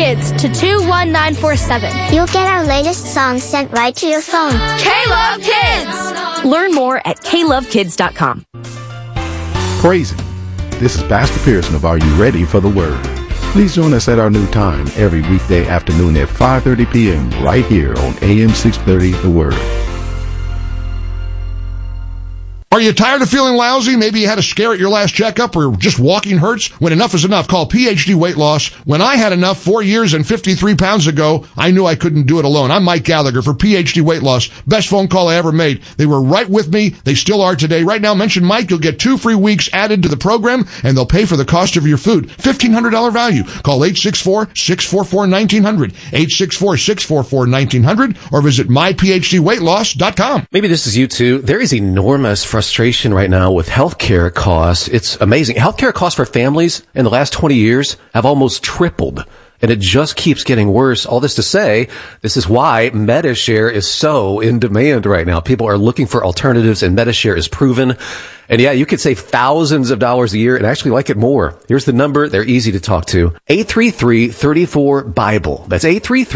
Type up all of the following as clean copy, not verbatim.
Kids to 21947. You'll get our latest songs sent right to your phone. K-Love Kids! Learn more at klovekids.com. Praise Him. This is Pastor Pearson of Are You Ready for the Word? Please join us at our new time every weekday afternoon at 5:30 p.m. right here on AM 630 The Word. Are you tired of feeling lousy? Maybe you had a scare at your last checkup or just walking hurts? When enough is enough, call PhD Weight Loss. When I had enough 4 years and 53 pounds ago, I knew I couldn't do it alone. I'm Mike Gallagher for PhD Weight Loss. Best phone call I ever made. They were right with me. They still are today. Right now, mention Mike. You'll get 2 free weeks added to the program, and they'll pay for the cost of your food. $1,500 value. Call 864-644-1900. 864-644-1900 or visit myphdweightloss.com. Maybe this is you too. There is enormous frustration right now with healthcare costs. It's amazing. Healthcare costs for families in the last 20 years have almost tripled, and it just keeps getting worse. All this to say, this is why Medi-Share is so in demand right now. People are looking for alternatives, and Medi-Share is proven. And yeah, you could save thousands of dollars a year and actually like it more. Here's the number. They're easy to talk to. 833-34-BIBLE. That's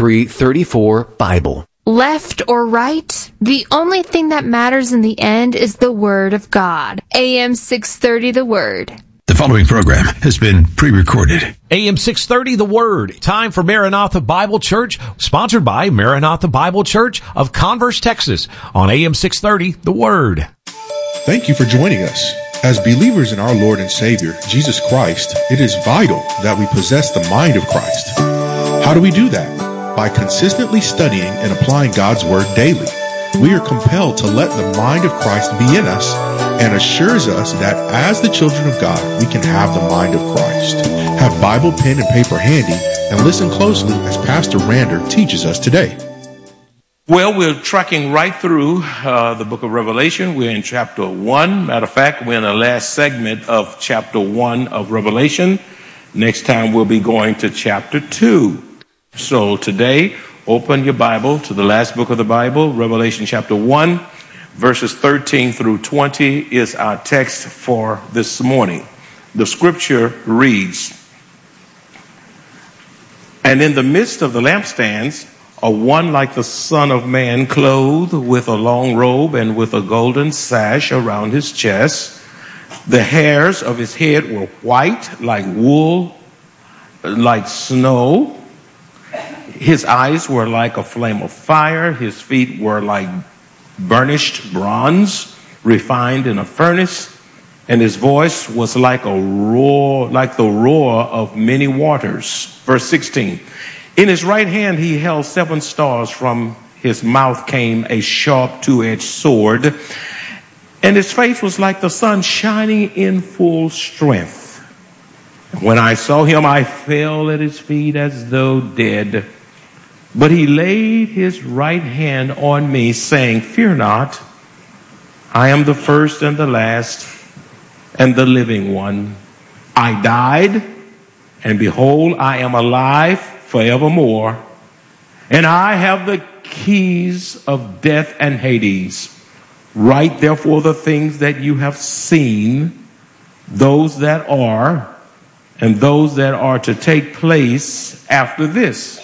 833-34-BIBLE. Left or right, the only thing that matters in the end is the Word of God. AM 630 The Word. The following program has been pre-recorded. AM 630 The Word. Time for Maranatha Bible Church, sponsored by Maranatha Bible Church of Converse, Texas, on AM 630 The Word. Thank you for joining us. As believers in our Lord and Savior, Jesus Christ, it is vital that we possess the mind of Christ. How do we do that? By consistently studying and applying God's Word daily. We are compelled to let the mind of Christ be in us and assures us that as the children of God, we can have the mind of Christ. Have Bible, pen, and paper handy and listen closely as Pastor Rander teaches us today. Well, we're tracking right through the book of Revelation. We're in chapter 1. Matter of fact, we're in the last segment of chapter 1 of Revelation. Next time we'll be going to chapter 2. So today, open your Bible to the last book of the Bible, Revelation chapter 1, verses 13 through 20 is our text for this morning. The scripture reads, "And in the midst of the lampstands, one like the Son of Man, clothed with a long robe and with a golden sash around his chest. The hairs of his head were white like wool, like snow. His eyes were like a flame of fire. His feet were like burnished bronze, refined in a furnace. And his voice was like a roar, like the roar of many waters." Verse 16. "In his right hand he held 7 stars. From his mouth came a sharp 2-edged sword. And his face was like the sun shining in full strength. When I saw him, I fell at his feet as though dead. But he laid his right hand on me, saying, 'Fear not, I am the first and the last and the living one. I died, and behold, I am alive forevermore. And I have the keys of death and Hades. Write therefore the things that you have seen, those that are, and those that are to take place after this.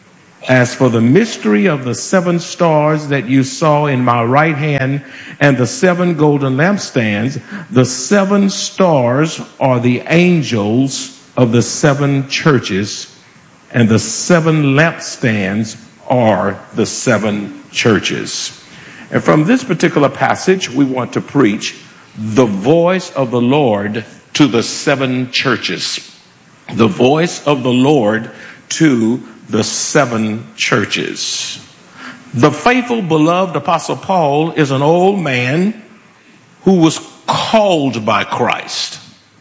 As for the mystery of the 7 stars that you saw in my right hand and the 7 golden lampstands, the 7 stars are the angels of the 7 churches, and the 7 lampstands are the 7 churches." And from this particular passage, we want to preach the voice of the Lord to the 7 churches. The voice of the Lord to the 7 churches. The faithful, beloved Apostle Paul is an old man who was called by Christ.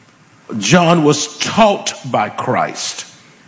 John was taught by Christ.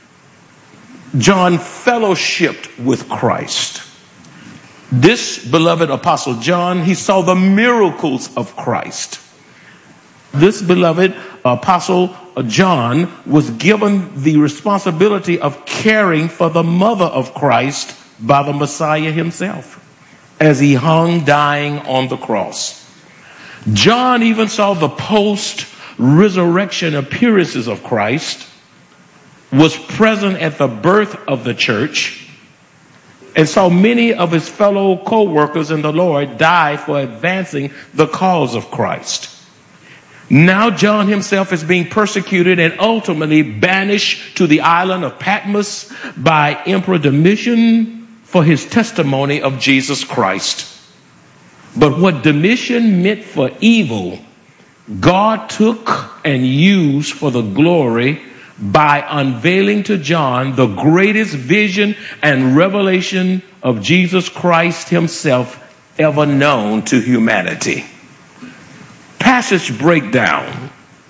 John fellowshipped with Christ. This beloved Apostle John, he saw the miracles of Christ. This beloved Apostle John was given the responsibility of caring for the mother of Christ by the Messiah himself as he hung dying on the cross. John even saw the post-resurrection appearances of Christ was present at the birth of the church and saw many of his fellow co-workers in the Lord die for advancing the cause of Christ. Now John himself is being persecuted and ultimately banished to the island of Patmos by Emperor Domitian for his testimony of Jesus Christ. But what Domitian meant for evil, God took and used for the glory by unveiling to John the greatest vision and revelation of Jesus Christ himself ever known to humanity. Passage breakdown.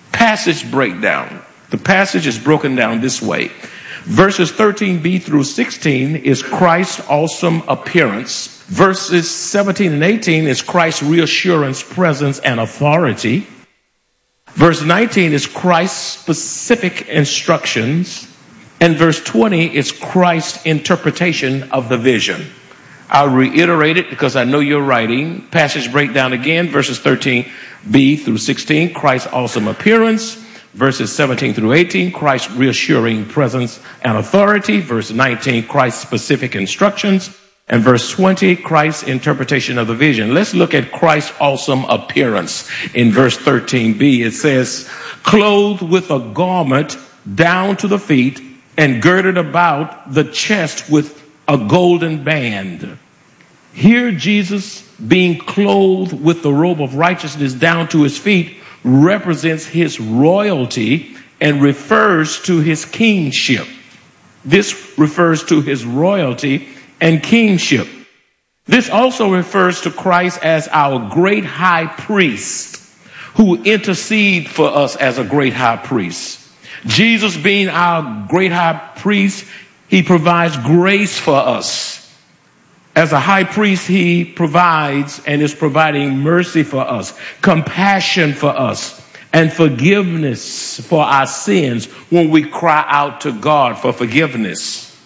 The passage is broken down this way. Verses 13b through 16 is Christ's awesome appearance. Verses 17 and 18 is Christ's reassurance, presence, and authority. Verse 19 is Christ's specific instructions. And verse 20 is Christ's interpretation of the vision. I'll reiterate it because I know you're writing. Passage breakdown again. Verses 13b through 16, Christ's awesome appearance. Verses 17 through 18, Christ's reassuring presence and authority. Verse 19, Christ's specific instructions. And verse 20, Christ's interpretation of the vision. Let's look at Christ's awesome appearance. In verse 13b, it says, clothed with a garment down to the feet and girded about the chest with a golden band. Here Jesus, being clothed with the robe of righteousness down to his feet, represents his royalty and refers to his kingship. This refers to his royalty and kingship. This also refers to Christ as our great high priest who intercedes for us as a great high priest. Jesus being our great high priest, he provides grace for us. As a high priest, he provides and is providing mercy for us, compassion for us, and forgiveness for our sins when we cry out to God for forgiveness.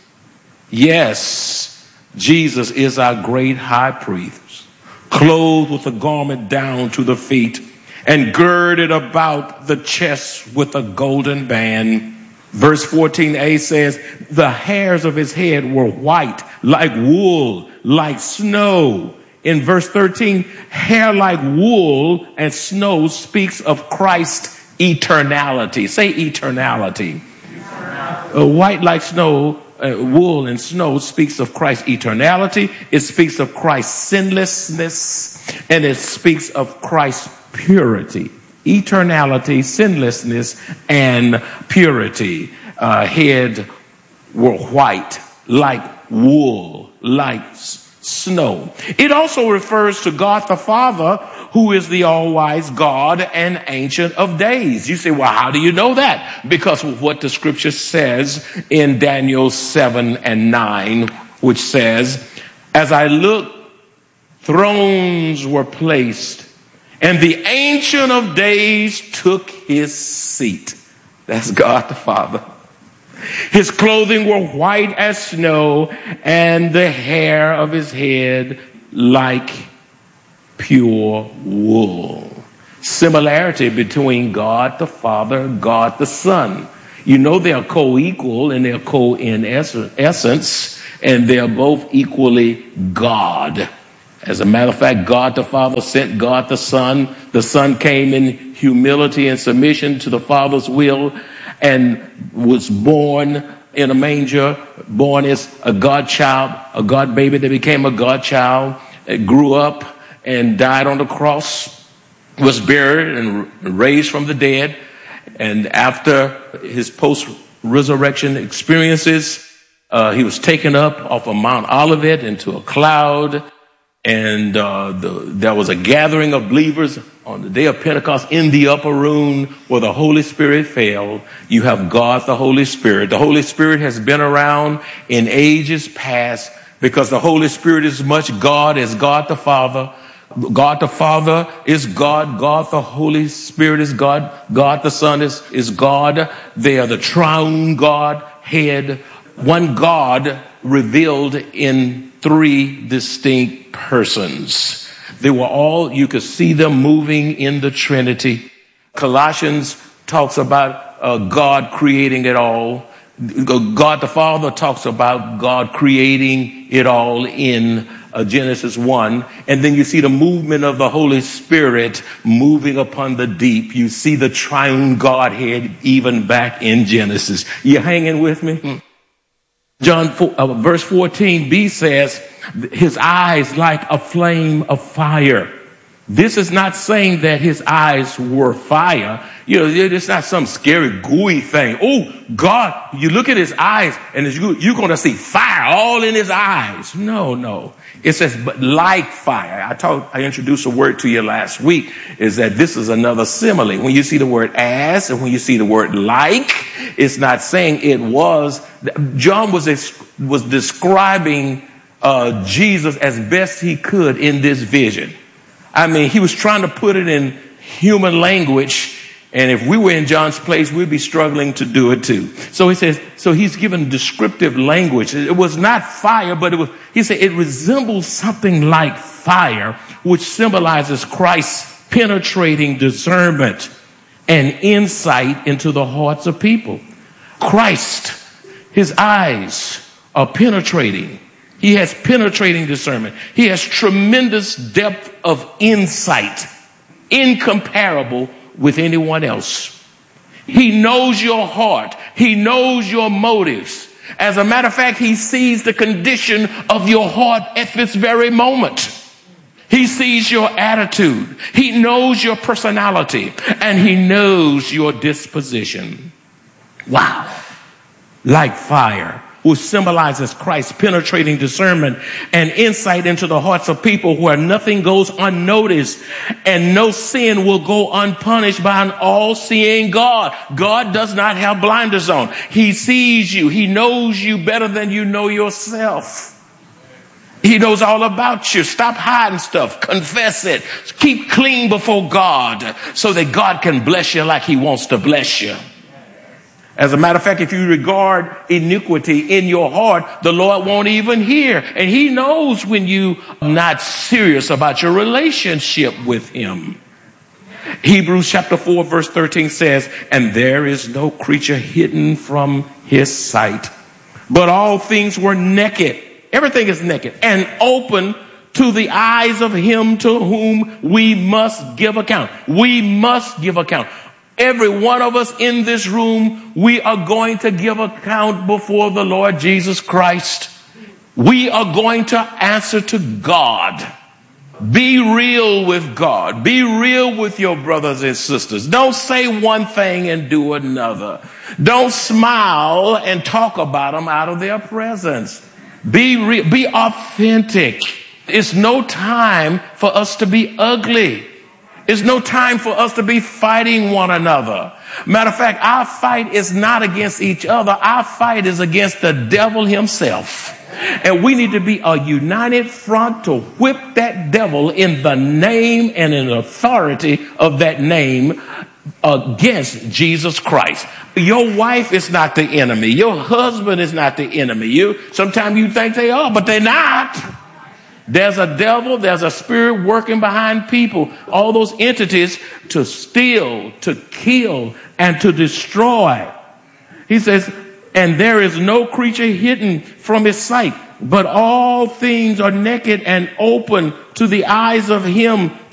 Yes, Jesus is our great high priest, clothed with a garment down to the feet and girded about the chest with a golden band. Verse 14a says, the hairs of his head were white, like wool, like snow. In verse 13, hair like wool and snow speaks of Christ's eternality. Say eternality. White like snow, wool and snow speaks of Christ's eternality. It speaks of Christ's sinlessness, and it speaks of Christ's purity. Eternality, sinlessness, and purity. Head were white, like wool, like snow. It also refers to God the Father, who is the all-wise God and Ancient of Days. You say, well, how do you know that? Because of what the scripture says in Daniel 7 and 9, which says, as I looked, thrones were placed, and the Ancient of Days took his seat. That's God the Father. His clothing were white as snow, and the hair of his head like pure wool. Similarity between God the Father and God the Son. You know they are co-equal and they're co-in essence, and they're both equally God. As a matter of fact, God the Father sent God the Son. The Son came in humility and submission to the Father's will and was born in a manger, born as a God child, a God baby that became a God child, grew up and died on the cross, was buried and raised from the dead. And after his post-resurrection experiences, he was taken up off of Mount Olivet into a cloud. And there was a gathering of believers on the day of Pentecost in the upper room where the Holy Spirit fell. You have God, the Holy Spirit. The Holy Spirit has been around in ages past because the Holy Spirit is as much God as God the Father. God the Father is God. God the Holy Spirit is God. God the Son is God. They are the triune Godhead. One God revealed in three distinct persons. They were all, you could see them moving in the Trinity. Colossians talks about God creating it all. God the Father talks about God creating it all in Genesis 1. And then you see the movement of the Holy Spirit moving upon the deep. You see the triune Godhead even back in Genesis. You hanging with me? John 4, verse 14b says, his eyes like a flame of fire. This is not saying that his eyes were fire. You know, it's not some scary, gooey thing. Oh, God, you look at his eyes and you're going to see fire all in his eyes. No. It says, but like fire. I introduced a word to you last week, is that this is another simile. When you see the word as and when you see the word like, it's not saying it was. John was describing Jesus as best he could in this vision. I mean, he was trying to put it in human language. And if we were in John's place, we'd be struggling to do it too. So he says, so he's given descriptive language. It was not fire, but he said it resembles something like fire, which symbolizes Christ's penetrating discernment and insight into the hearts of people. Christ, his eyes are penetrating. He has penetrating discernment. He has tremendous depth of insight, incomparable with anyone else. He knows your heart. He knows your motives. As a matter of fact, he sees the condition of your heart at this very moment. He sees your attitude. He knows your personality, and he knows your disposition. Wow. Like fire, which symbolizes Christ's penetrating discernment and insight into the hearts of people, where nothing goes unnoticed and no sin will go unpunished by an all-seeing God. God does not have blinders on. He sees you. He knows you better than you know yourself. He knows all about you. Stop hiding stuff. Confess it. Keep clean before God so that God can bless you like he wants to bless you. As a matter of fact, if you regard iniquity in your heart, the Lord won't even hear. And he knows when you're not serious about your relationship with him. Hebrews chapter 4 verse 13 says, and there is no creature hidden from his sight, but all things were naked. Everything is naked and open to the eyes of him to whom we must give account. We must give account. Every one of us in this room, we are going to give account before the Lord Jesus Christ. We are going to answer to God. Be real with God. Be real with your brothers and sisters. Don't say one thing and do another. Don't smile and talk about them out of their presence. Be real. Be authentic. It's no time for us to be ugly. It's no time for us to be fighting one another. Matter of fact, our fight is not against each other. Our fight is against the devil himself. And we need to be a united front to whip that devil in the name and in the authority of that name against Jesus Christ. Your wife is not the enemy. Your husband is not the enemy. Sometimes you think they are, but they're not. There's a devil, there's a spirit working behind people, all those entities to steal, to kill, and to destroy. He says, and there is no creature hidden from his sight, but all things are naked and open to the eyes of him